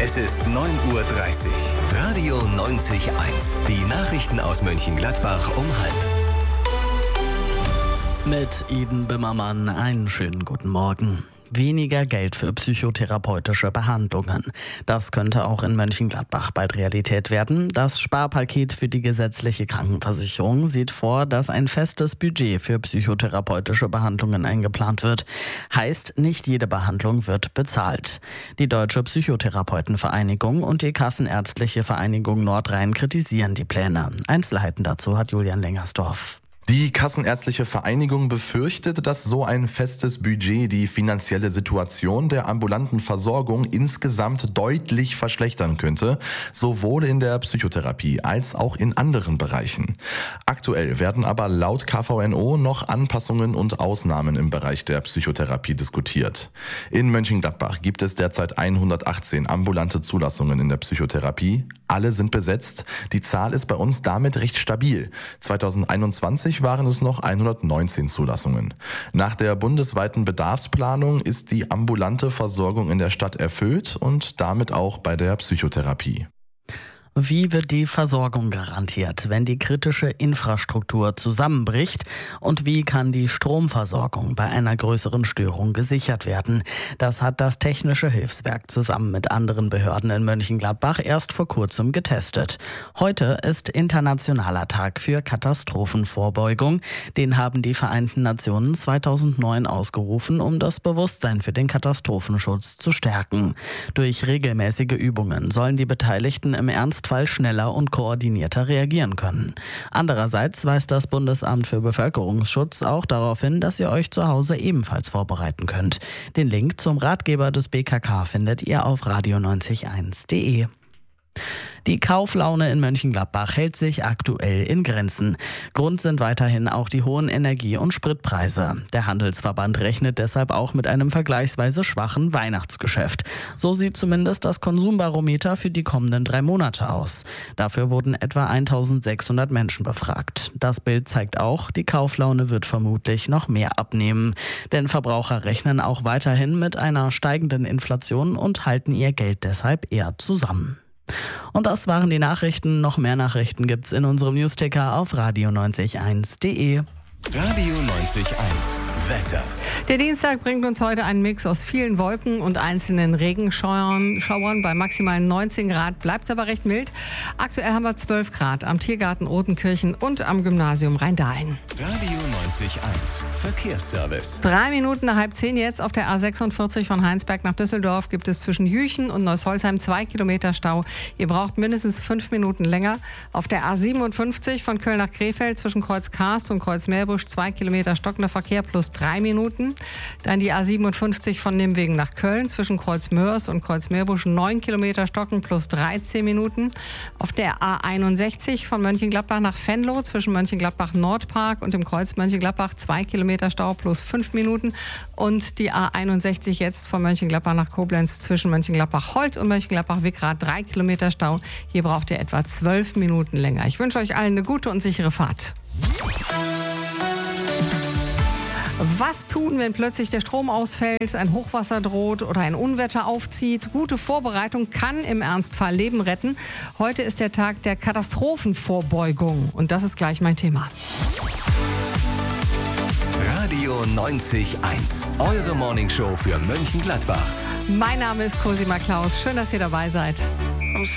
Es ist 9:30 Uhr. Radio 90.1. Die Nachrichten aus Mönchengladbach um 12:30. Mit Eden Bimmermann einen schönen guten Morgen. Weniger Geld für psychotherapeutische Behandlungen. Das könnte auch in Mönchengladbach bald Realität werden. Das Sparpaket für die gesetzliche Krankenversicherung sieht vor, dass ein festes Budget für psychotherapeutische Behandlungen eingeplant wird. Heißt, nicht jede Behandlung wird bezahlt. Die Deutsche Psychotherapeutenvereinigung und die Kassenärztliche Vereinigung Nordrhein kritisieren die Pläne. Einzelheiten dazu hat Julian Lengersdorf. Die Kassenärztliche Vereinigung befürchtet, dass so ein festes Budget die finanzielle Situation der ambulanten Versorgung insgesamt deutlich verschlechtern könnte, sowohl in der Psychotherapie als auch in anderen Bereichen. Aktuell werden aber laut KVNO noch Anpassungen und Ausnahmen im Bereich der Psychotherapie diskutiert. In Mönchengladbach gibt es derzeit 118 ambulante Zulassungen in der Psychotherapie. Alle sind besetzt. Die Zahl ist bei uns damit recht stabil. 2021 waren es noch 119 Zulassungen. Nach der bundesweiten Bedarfsplanung ist die ambulante Versorgung in der Stadt erfüllt und damit auch bei der Psychotherapie. Wie wird die Versorgung garantiert, wenn die kritische Infrastruktur zusammenbricht? Und wie kann die Stromversorgung bei einer größeren Störung gesichert werden? Das hat das Technische Hilfswerk zusammen mit anderen Behörden in Mönchengladbach erst vor kurzem getestet. Heute ist Internationaler Tag für Katastrophenvorbeugung. Den haben die Vereinten Nationen 2009 ausgerufen, um das Bewusstsein für den Katastrophenschutz zu stärken. Durch regelmäßige Übungen sollen die Beteiligten im Ernstfall schneller und koordinierter reagieren können. Andererseits weist das Bundesamt für Bevölkerungsschutz auch darauf hin, dass ihr euch zu Hause ebenfalls vorbereiten könnt. Den Link zum Ratgeber des BKK findet ihr auf radio90.1.de. Die Kauflaune in Mönchengladbach hält sich aktuell in Grenzen. Grund sind weiterhin auch die hohen Energie- und Spritpreise. Der Handelsverband rechnet deshalb auch mit einem vergleichsweise schwachen Weihnachtsgeschäft. So sieht zumindest das Konsumbarometer für die kommenden 3 Monate aus. Dafür wurden etwa 1600 Menschen befragt. Das Bild zeigt auch, die Kauflaune wird vermutlich noch mehr abnehmen. Denn Verbraucher rechnen auch weiterhin mit einer steigenden Inflation und halten ihr Geld deshalb eher zusammen. Und das waren die Nachrichten. Noch mehr Nachrichten gibt's in unserem Newsticker auf radio90.1.de. Radio 90.1 Wetter. Der Dienstag bringt uns heute einen Mix aus vielen Wolken und einzelnen Regenschauern. Bei maximalen 19 Grad bleibt es aber recht mild. Aktuell haben wir 12 Grad am Tiergarten Odenkirchen und am Gymnasium Rheindahlen. Radio 90.1 Verkehrsservice. 3 Minuten nach 9:30 jetzt auf der A46 von Heinsberg nach Düsseldorf gibt es zwischen Jüchen und Neusholzheim 2 Kilometer Stau. Ihr braucht mindestens 5 Minuten länger. Auf der A57 von Köln nach Krefeld zwischen Kreuz Karst und Kreuz Meerbusch 2 Kilometer stockender Verkehr plus 3 Minuten. Dann die A57 von Nimwegen nach Köln zwischen Kreuz Mörs und Kreuz Meerbusch 9 Kilometer stocken plus 13 Minuten. Auf der A61 von Mönchengladbach nach Venlo zwischen Mönchengladbach Nordpark und dem Kreuz Mönchengladbach 2 Kilometer Stau plus 5 Minuten. Und die A61 jetzt von Mönchengladbach nach Koblenz zwischen Mönchengladbach Holt und Mönchengladbach Wickrath 3 Kilometer Stau. Hier braucht ihr etwa 12 Minuten länger. Ich wünsche euch allen eine gute und sichere Fahrt. Was tun, wenn plötzlich der Strom ausfällt, ein Hochwasser droht oder ein Unwetter aufzieht? Gute Vorbereitung kann im Ernstfall Leben retten. Heute ist der Tag der Katastrophenvorbeugung und das ist gleich mein Thema. Radio 90.1, eure Morningshow für Mönchengladbach. Mein Name ist Cosima Klaus. Schön, dass ihr dabei seid.